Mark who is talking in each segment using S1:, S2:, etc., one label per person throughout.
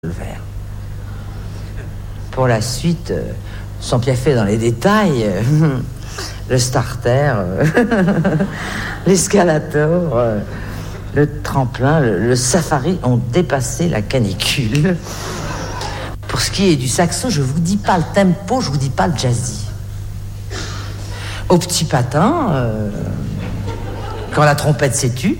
S1: le verre. Pour la suite, sans piaffer dans les détails, le starter, l'escalator, le tremplin, le safari ont dépassé la canicule. Pour ce qui est du saxo, je vous dis pas le tempo, je vous dis pas le jazzy. Au petit patin, quand la trompette s'est tue,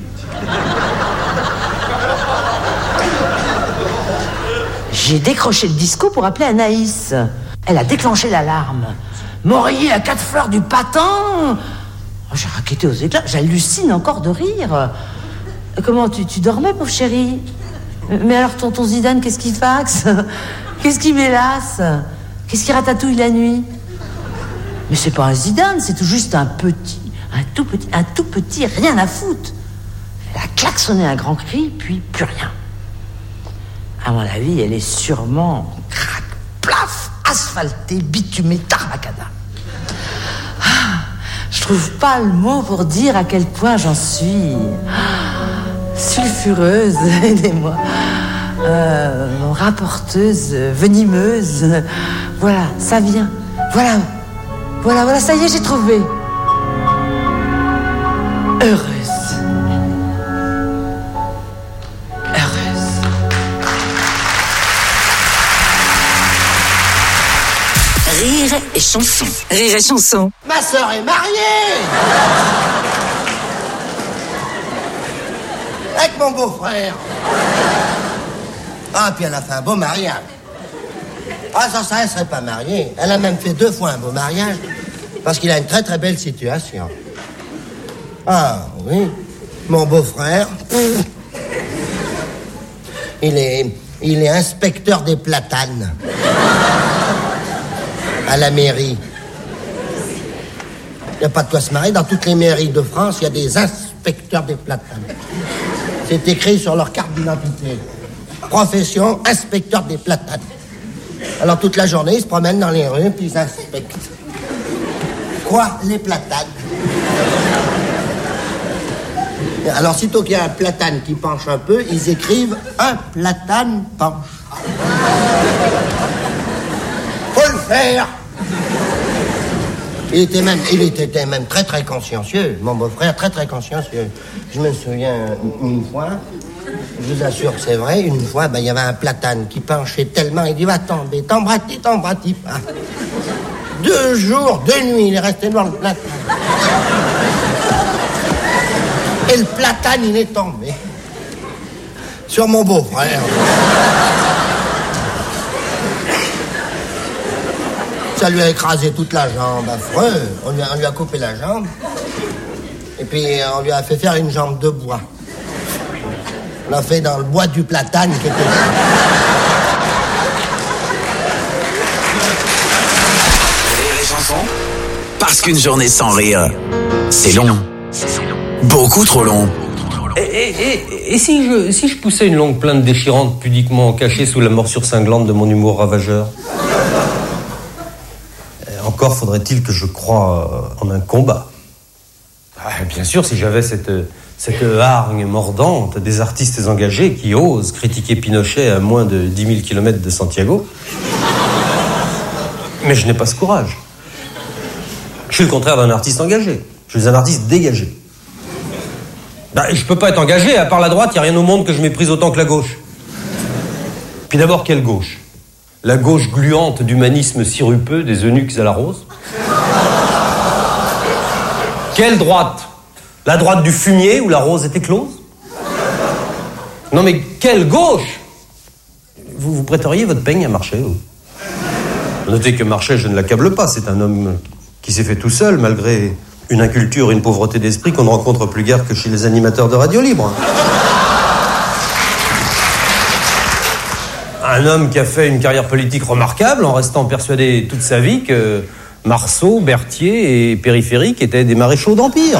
S1: j'ai décroché le disco pour appeler Anaïs. Elle a déclenché l'alarme. M'auriez à 4 fleurs du patin. Oh, j'ai raquetté aux éclats. J'hallucine encore de rire. Comment, tu dormais, pauvre chérie? Mais alors, tonton Zidane, qu'est-ce qu'il faxe? Qu'est-ce qu'il mélasse? Qu'est-ce qu'il ratatouille la nuit? Mais c'est pas un Zidane, c'est tout juste un tout petit, rien à foutre. Elle a klaxonné un grand cri, puis plus rien. À mon avis, elle est sûrement crac, plaf, asphaltée, bitumée, tarmacada. Je trouve pas le mot pour dire à quel point j'en suis sulfureuse, aidez-moi, rapporteuse, venimeuse. Voilà, ça vient. Voilà, ça y est, j'ai trouvé. Heureuse.
S2: Rire et chanson. Rire et chanson.
S3: Ma sœur est mariée avec mon beau-frère. Ah, puis elle a fait un beau mariage. Ah, ça, elle serait pas mariée. Elle a même fait 2 fois un beau mariage parce qu'il a une très très belle situation. Ah, oui. Mon beau-frère, il est inspecteur des platanes à la mairie. Il n'y a pas de quoi se marier. Dans toutes les mairies de France, il y a des inspecteurs des platanes. C'est écrit sur leur carte d'identité. Profession, inspecteur des platanes. Alors toute la journée, ils se promènent dans les rues, puis ils inspectent. Quoi? Les platanes. Alors sitôt qu'il y a un platane qui penche un peu, ils écrivent « Un platane penche ». Faut le faire. Il était même très très consciencieux, mon beau-frère, très très consciencieux. Je me souviens une fois, je vous assure que c'est vrai, une fois, il y avait un platane qui penchait tellement, il dit va tomber, t'embratis pas. 2 jours, 2 nuits, il est resté devant le platane. Et le platane, il est tombé sur mon beau-frère. Ça lui a écrasé toute la jambe, affreux. On lui a coupé la jambe. Et puis, on lui a fait faire une jambe de bois. On l'a fait dans le bois du platane qui était...
S2: Rire et chanson. Parce qu'une journée sans rire, c'est long. Beaucoup trop long.
S4: Et si je poussais une longue plainte déchirante pudiquement cachée sous la morsure cinglante de mon humour ravageur? Encore faudrait-il que je croie en un combat. Bien sûr, si j'avais cette hargne mordante des artistes engagés qui osent critiquer Pinochet à moins de 10 000 km de Santiago. Mais je n'ai pas ce courage. Je suis le contraire d'un artiste engagé. Je suis un artiste dégagé. Je peux pas être engagé, à part la droite, il n'y a rien au monde que je méprise autant que la gauche. Puis d'abord, quelle gauche? La gauche gluante d'humanisme sirupeux des eunuques à la rose? Quelle droite? La droite du fumier où la rose est éclose? Non mais quelle gauche? Vous prêteriez votre peigne à Marchais, vous? Notez que Marchais, je ne l'accable pas, c'est un homme qui s'est fait tout seul, malgré une inculture et une pauvreté d'esprit qu'on ne rencontre plus guère que chez les animateurs de radio libre. Un homme qui a fait une carrière politique remarquable en restant persuadé toute sa vie que Marceau, Berthier et Périphérique étaient des maréchaux d'Empire.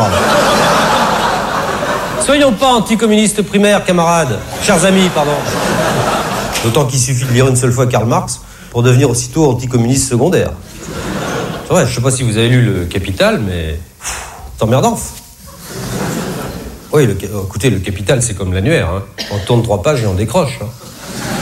S4: Soyons pas anticommunistes primaires, camarades. Chers amis, pardon. D'autant qu'il suffit de lire une seule fois Karl Marx pour devenir aussitôt anticommuniste secondaire. C'est vrai, je sais pas si vous avez lu Le Capital, mais... c'est emmerdant. Oui, écoutez, Le Capital, c'est comme l'annuaire. On tourne 3 pages et on décroche.